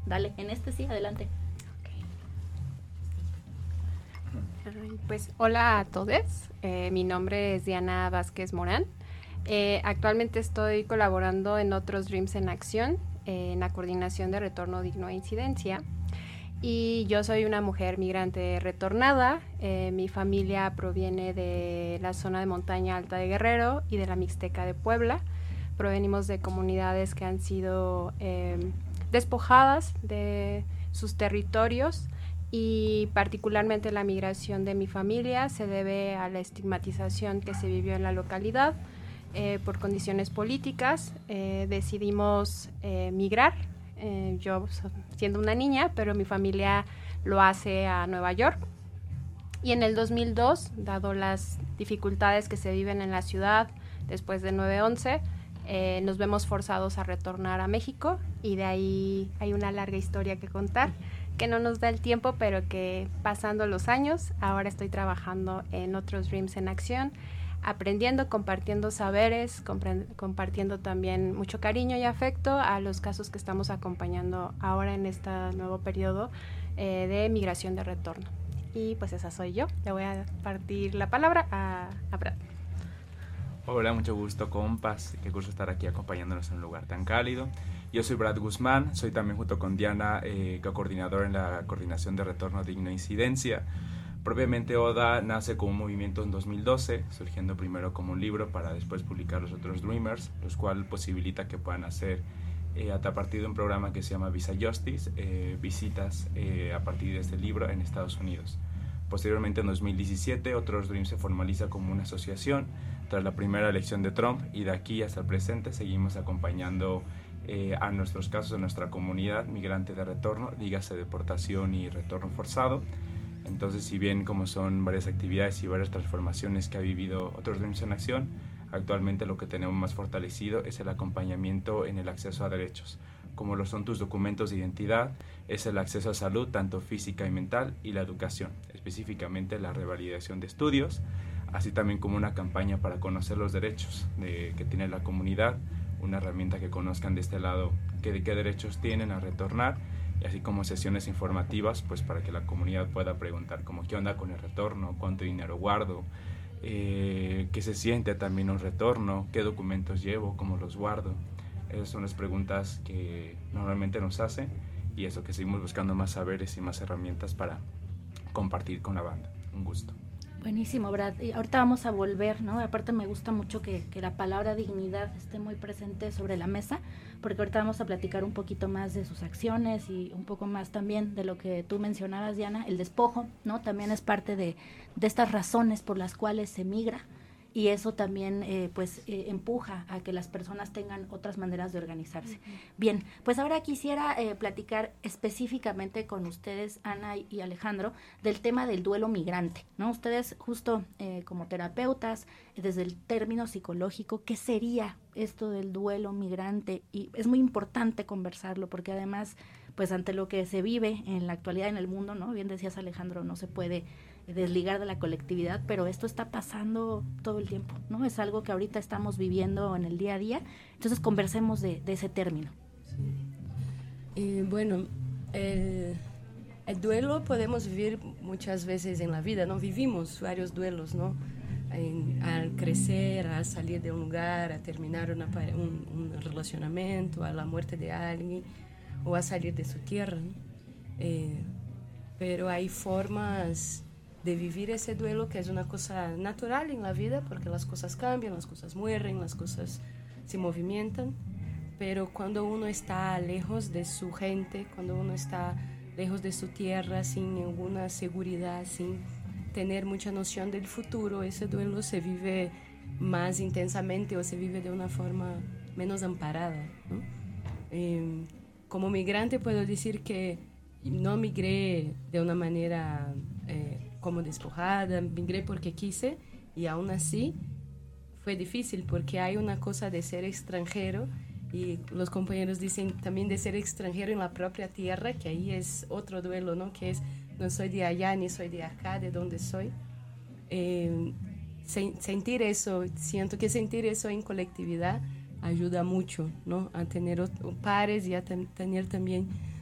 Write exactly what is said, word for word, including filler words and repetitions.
Dale, en este sí, adelante. Pues hola a todos, eh, mi nombre es Diana Vázquez Morán. Eh, actualmente estoy colaborando en otros Dreams en Acción, eh, en la coordinación de retorno digno a incidencia. Y yo soy una mujer migrante retornada. Eh, mi familia proviene de la zona de montaña alta de Guerrero y de la Mixteca de Puebla. Provenimos de comunidades que han sido eh, despojadas de sus territorios, y particularmente la migración de mi familia se debe a la estigmatización que se vivió en la localidad. Eh, por condiciones políticas eh, decidimos eh, migrar, eh, yo siendo una niña, pero mi familia lo hace a Nueva York. Y en el dos mil dos, dado las dificultades que se viven en la ciudad después de nueve once, eh, nos vemos forzados a retornar a México, y de ahí hay una larga historia que contar, que no nos da el tiempo, pero que pasando los años, ahora estoy trabajando en otros Dreams en Acción, aprendiendo, compartiendo saberes, compartiendo también mucho cariño y afecto a los casos que estamos acompañando ahora en este nuevo periodo eh, de migración de retorno. Y pues esa soy yo. Le voy a partir la palabra a, a Brad. Hola, mucho gusto, compas. Qué gusto estar aquí acompañándonos en un lugar tan cálido. Yo soy Brad Guzmán, soy también junto con Diana eh, co-coordinador en la coordinación de retorno digno a incidencia. Propiamente ODA nace como un movimiento en dos mil doce, surgiendo primero como un libro para después publicar los otros Dreamers, los cuales posibilita que puedan hacer eh, a partir de un programa que se llama Visa Justice, eh, visitas eh, a partir de este libro en Estados Unidos. Posteriormente, en dos mil diecisiete, Otros Dreams se formaliza como una asociación tras la primera elección de Trump, y de aquí hasta el presente seguimos acompañando eh, a nuestros casos, a nuestra comunidad migrante de retorno, dígase deportación y retorno forzado. Entonces, si bien como son varias actividades y varias transformaciones que ha vivido Otros Dreams en Acción, actualmente lo que tenemos más fortalecido es el acompañamiento en el acceso a derechos, como lo son tus documentos de identidad, es el acceso a salud, tanto física y mental, y la educación, específicamente la revalidación de estudios, así también como una campaña para conocer los derechos de, que tiene la comunidad, una herramienta que conozcan de este lado qué, qué derechos tienen a retornar, y así como sesiones informativas pues para que la comunidad pueda preguntar como qué onda con el retorno, cuánto dinero guardo, eh, qué se siente también un retorno, qué documentos llevo, cómo los guardo. Esas son las preguntas que normalmente nos hacen, y eso, que seguimos buscando más saberes y más herramientas para compartir con la banda. Un gusto. Buenísimo, Brad. Y ahorita vamos a volver, ¿no? Aparte me gusta mucho que, que la palabra dignidad esté muy presente sobre la mesa, porque ahorita vamos a platicar un poquito más de sus acciones y un poco más también de lo que tú mencionabas, Diana, el despojo, ¿no? También es parte de, de estas razones por las cuales se migra, y eso también eh, pues eh, empuja a que las personas tengan otras maneras de organizarse. Uh-huh. Bien, pues ahora quisiera eh, platicar específicamente con ustedes, Ana y Alejandro, del tema del duelo migrante, ¿no? Ustedes justo eh, como terapeutas, desde el término psicológico, ¿qué sería esto del duelo migrante? Y es muy importante conversarlo, porque además, pues ante lo que se vive en la actualidad en el mundo, ¿no? Bien decías, Alejandro, no se puede desligar de la colectividad, pero esto está pasando todo el tiempo, ¿no? Es algo que ahorita estamos viviendo en el día a día, entonces conversemos de, de ese término. Sí. Y bueno, el, el duelo podemos vivir muchas veces en la vida, ¿no? Vivimos varios duelos, ¿no? En, al crecer, al salir de un lugar, a terminar una, un, un relacionamiento, a la muerte de alguien, o a salir de su tierra, ¿no? Eh, pero hay formas de vivir ese duelo que es una cosa natural en la vida, porque las cosas cambian, las cosas mueren, las cosas se movimentan, pero cuando uno está lejos de su gente, cuando uno está lejos de su tierra, sin ninguna seguridad, sin tener mucha noción del futuro, ese duelo se vive más intensamente o se vive de una forma menos amparada, ¿no? Eh, como migrante puedo decir que no migré de una manera eh, como despojada, migré porque quise, y aún así fue difícil, porque hay una cosa de ser extranjero, y los compañeros dicen también de ser extranjero en la propia tierra, que ahí es otro duelo, ¿no? Que es, no soy de allá ni soy de acá, de donde soy. Eh, se, sentir eso, siento que sentir eso en colectividad ayuda mucho, ¿no? A tener pares y a ten, tener también